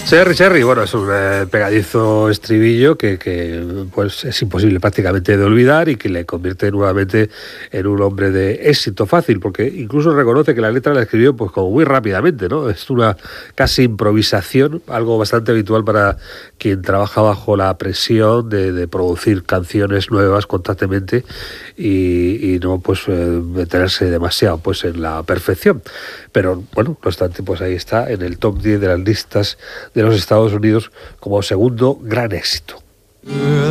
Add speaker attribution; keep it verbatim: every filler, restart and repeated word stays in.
Speaker 1: Cherry Cherry, bueno, es un eh, pegadizo estribillo que, que pues es imposible prácticamente de olvidar y que le convierte nuevamente en un hombre de éxito fácil, porque incluso reconoce que la letra la escribió pues como muy rápidamente, ¿no? Es una casi improvisación, algo bastante habitual para quien trabaja bajo la presión de, de producir canciones nuevas constantemente y, y no pues eh, meterse demasiado pues en la perfección. Pero bueno, no obstante, pues ahí está en el top diez de las listas de los Estados Unidos como segundo gran éxito.